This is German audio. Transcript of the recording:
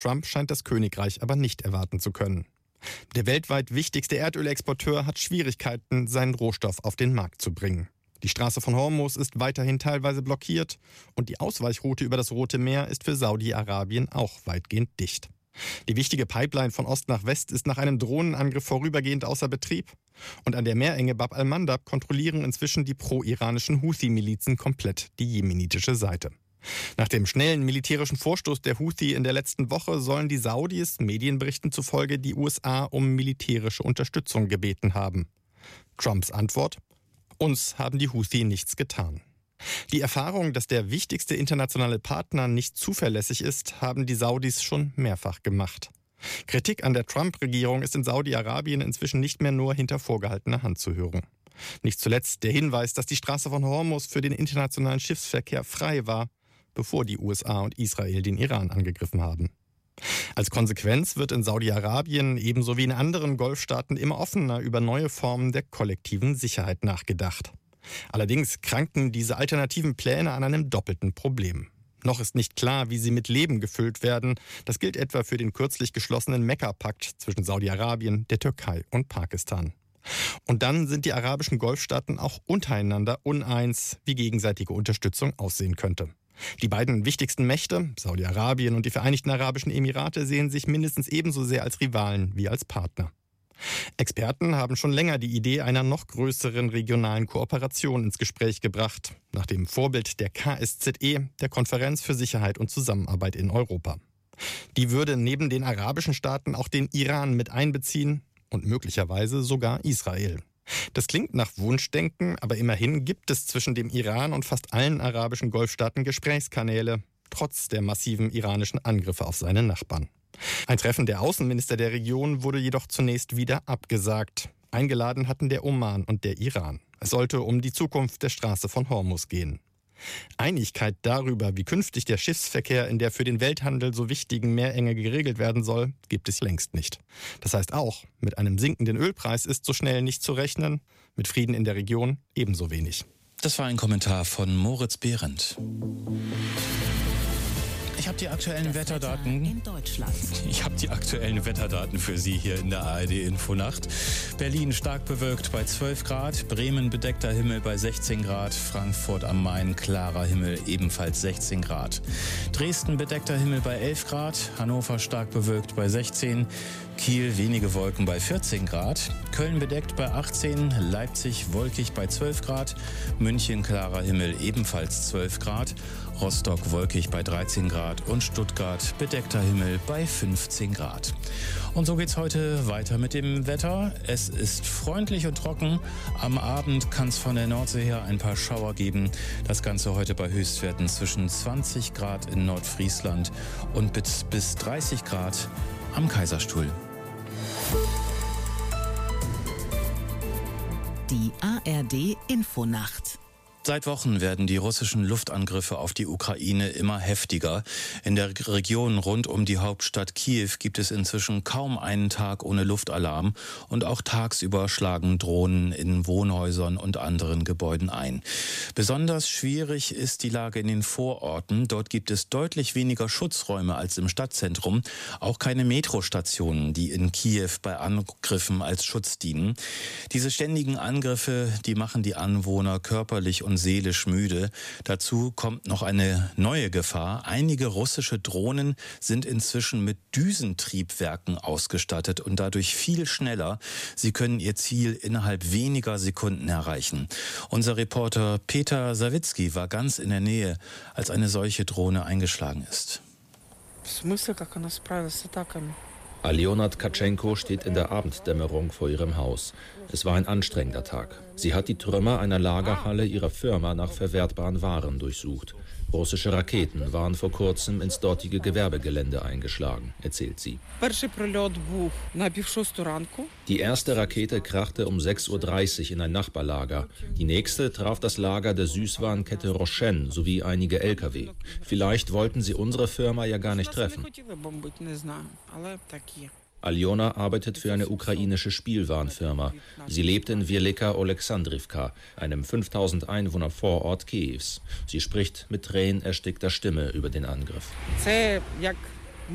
Trump scheint das Königreich aber nicht erwarten zu können. Der weltweit wichtigste Erdölexporteur hat Schwierigkeiten, seinen Rohstoff auf den Markt zu bringen. Die Straße von Hormuz ist weiterhin teilweise blockiert und die Ausweichroute über das Rote Meer ist für Saudi-Arabien auch weitgehend dicht. Die wichtige Pipeline von Ost nach West ist nach einem Drohnenangriff vorübergehend außer Betrieb. Und an der Meerenge Bab al-Mandab kontrollieren inzwischen die pro-iranischen Houthi-Milizen komplett die jemenitische Seite. Nach dem schnellen militärischen Vorstoß der Houthi in der letzten Woche sollen die Saudis, Medienberichten zufolge, die USA um militärische Unterstützung gebeten haben. Trumps Antwort: Uns haben die Houthi nichts getan. Die Erfahrung, dass der wichtigste internationale Partner nicht zuverlässig ist, haben die Saudis schon mehrfach gemacht. Kritik an der Trump-Regierung ist in Saudi-Arabien inzwischen nicht mehr nur hinter vorgehaltener Hand zu hören. Nicht zuletzt der Hinweis, dass die Straße von Hormuz für den internationalen Schiffsverkehr frei war, bevor die USA und Israel den Iran angegriffen haben. Als Konsequenz wird in Saudi-Arabien ebenso wie in anderen Golfstaaten immer offener über neue Formen der kollektiven Sicherheit nachgedacht. Allerdings kranken diese alternativen Pläne an einem doppelten Problem. Noch ist nicht klar, wie sie mit Leben gefüllt werden. Das gilt etwa für den kürzlich geschlossenen Mekka-Pakt zwischen Saudi-Arabien, der Türkei und Pakistan. Und dann sind die arabischen Golfstaaten auch untereinander uneins, wie gegenseitige Unterstützung aussehen könnte. Die beiden wichtigsten Mächte, Saudi-Arabien und die Vereinigten Arabischen Emirate, sehen sich mindestens ebenso sehr als Rivalen wie als Partner. Experten haben schon länger die Idee einer noch größeren regionalen Kooperation ins Gespräch gebracht, nach dem Vorbild der KSZE, der Konferenz für Sicherheit und Zusammenarbeit in Europa. Die würde neben den arabischen Staaten auch den Iran mit einbeziehen und möglicherweise sogar Israel. Das klingt nach Wunschdenken, aber immerhin gibt es zwischen dem Iran und fast allen arabischen Golfstaaten Gesprächskanäle, trotz der massiven iranischen Angriffe auf seine Nachbarn. Ein Treffen der Außenminister der Region wurde jedoch zunächst wieder abgesagt. Eingeladen hatten der Oman und der Iran. Es sollte um die Zukunft der Straße von Hormuz gehen. Einigkeit darüber, wie künftig der Schiffsverkehr in der für den Welthandel so wichtigen Meerenge geregelt werden soll, gibt es längst nicht. Das heißt auch, mit einem sinkenden Ölpreis ist so schnell nicht zu rechnen, mit Frieden in der Region ebenso wenig. Das war ein Kommentar von Moritz Behrendt. Ich habe die aktuellen Wetterdaten in Deutschland. Ich habe die aktuellen Wetterdaten für Sie hier in der ARD Infonacht. Berlin stark bewölkt bei 12 Grad, Bremen bedeckter Himmel bei 16 Grad, Frankfurt am Main klarer Himmel ebenfalls 16 Grad. Dresden bedeckter Himmel bei 11 Grad, Hannover stark bewölkt bei 16, Kiel wenige Wolken bei 14 Grad, Köln bedeckt bei 18, Leipzig wolkig bei 12 Grad, München klarer Himmel ebenfalls 12 Grad, Rostock wolkig bei 13 Grad und Stuttgart bedeckter Himmel bei 15 Grad. Und so geht's heute weiter mit dem Wetter. Es ist freundlich und trocken. Am Abend kann es von der Nordsee her ein paar Schauer geben. Das Ganze heute bei Höchstwerten zwischen 20 Grad in Nordfriesland und bis 30 Grad am Kaiserstuhl. Die ARD Infonacht. Seit Wochen werden die russischen Luftangriffe auf die Ukraine immer heftiger. In der Region rund um die Hauptstadt Kiew gibt es inzwischen kaum einen Tag ohne Luftalarm und auch tagsüber schlagen Drohnen in Wohnhäusern und anderen Gebäuden ein. Besonders schwierig ist die Lage in den Vororten. Dort gibt es deutlich weniger Schutzräume als im Stadtzentrum. Auch keine Metrostationen, die in Kiew bei Angriffen als Schutz dienen. Diese ständigen Angriffe, die machen die Anwohner körperlich und seelisch müde. Dazu kommt noch eine neue Gefahr. Einige russische Drohnen sind inzwischen mit Düsentriebwerken ausgestattet und dadurch viel schneller. Sie können ihr Ziel innerhalb weniger Sekunden erreichen. Unser Reporter Peter Sawicki war ganz in der Nähe, als eine solche Drohne eingeschlagen ist. Aljona Tkatschenko steht in der Abenddämmerung vor ihrem Haus. Es war ein anstrengender Tag. Sie hat die Trümmer einer Lagerhalle ihrer Firma nach verwertbaren Waren durchsucht. Russische Raketen waren vor kurzem ins dortige Gewerbegelände eingeschlagen, erzählt sie. Die erste Rakete krachte um 6:30 Uhr in ein Nachbarlager. Die nächste traf das Lager der Süßwarenkette Roschen sowie einige Lkw. Vielleicht wollten sie unsere Firma ja gar nicht treffen. Aljona arbeitet für eine ukrainische Spielwarenfirma. Sie lebt in Wielika Oleksandrivka, einem 5000 Einwohner Vorort Kiews. Sie spricht mit Tränen erstickter Stimme über den Angriff.